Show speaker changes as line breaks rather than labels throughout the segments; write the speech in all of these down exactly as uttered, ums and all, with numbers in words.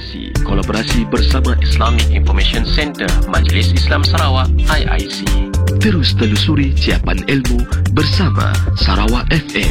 Inspirasi kolaborasi bersama Islamic Information Center Majlis Islam Sarawak I I C. Terus telusuri ciapan ilmu bersama Sarawak F M.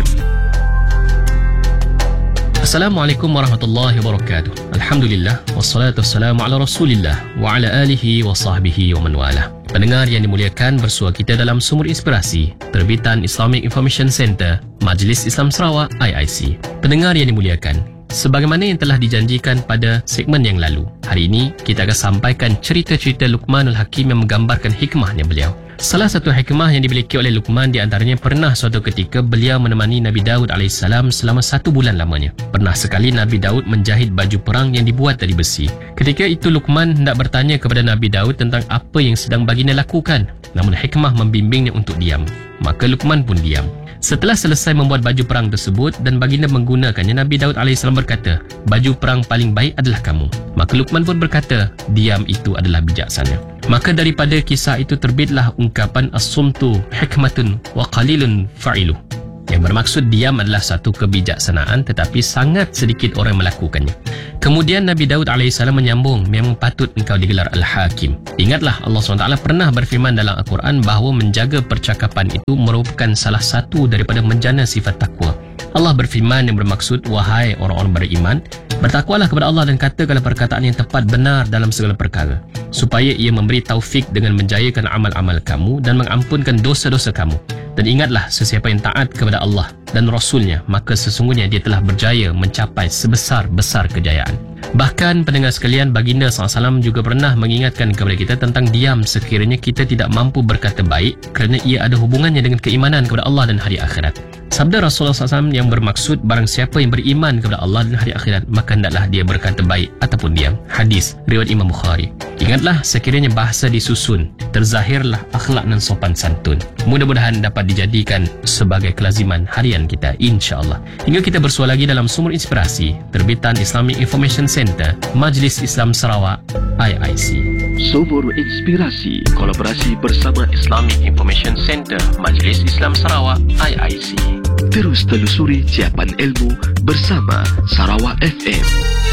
Assalamualaikum warahmatullahi wabarakatuh. Alhamdulillah wassalatu wassalamu ala Rasulillah wa ala alihi wa sahbihi wa man wala. Pendengar yang dimuliakan, bersua kita dalam Sumur Inspirasi terbitan Islamic Information Center Majlis Islam Sarawak I I C. Pendengar yang dimuliakan, sebagaimana yang telah dijanjikan pada segmen yang lalu, hari ini kita akan sampaikan cerita-cerita Luqmanul Hakim yang menggambarkan hikmahnya beliau. Salah satu hikmah yang dimiliki oleh Luqman di antaranya pernah suatu ketika beliau menemani Nabi Daud alaihissalam selama satu bulan lamanya. Pernah sekali Nabi Daud menjahit baju perang yang dibuat dari besi. Ketika itu Luqman hendak bertanya kepada Nabi Daud tentang apa yang sedang baginda lakukan, namun hikmah membimbingnya untuk diam. Maka Luqman pun diam. Setelah selesai membuat baju perang tersebut dan baginda menggunakannya, Nabi Daud alaihissalam berkata, "Baju perang paling baik adalah kamu." Maka Luqman pun berkata, "Diam itu adalah bijaksana." Maka daripada kisah itu terbitlah ungkapan as-sumtu hikmatun wa qalilun fa'iluh, yang bermaksud diam adalah satu kebijaksanaan tetapi sangat sedikit orang melakukannya. Kemudian Nabi Daud alaihissalam menyambung, memang patut engkau digelar Al-Hakim. Ingatlah Allah subhanahu wa taala pernah berfirman dalam Al-Quran bahawa menjaga percakapan itu merupakan salah satu daripada menjana sifat takwa. Allah berfirman yang bermaksud, wahai orang-orang beriman, bertakwalah kepada Allah dan katakanlah perkataan yang tepat benar dalam segala perkara, supaya ia memberi taufik dengan menjayakan amal-amal kamu dan mengampunkan dosa-dosa kamu. Dan ingatlah, sesiapa yang taat kepada Allah dan Rasulnya, maka sesungguhnya dia telah berjaya mencapai sebesar-besar kejayaan. Bahkan pendengar sekalian, baginda sallallahu alaihi wasallam juga pernah mengingatkan kepada kita tentang diam sekiranya kita tidak mampu berkata baik, kerana ia ada hubungannya dengan keimanan kepada Allah dan hari akhirat. Sabda Rasulullah sallallahu alaihi wasallam yang bermaksud, barang siapa yang beriman kepada Allah dan hari akhirat, maka hendaklah dia berkata baik ataupun diam. Hadis riwayat Imam Bukhari. Ingatlah, sekiranya bahasa disusun, terzahirlah akhlak dan sopan santun. Mudah-mudahan dapat dijadikan sebagai kelaziman harian kita, insya-Allah. Hingga kita bersua lagi dalam Sumur Inspirasi terbitan Islamic Information Center Majlis Islam Sarawak I I C.
Sumur Inspirasi kolaborasi bersama Islamic Information Center Majlis Islam Sarawak I I C. Terus telusuri ciapan ilmu bersama Sarawak F M.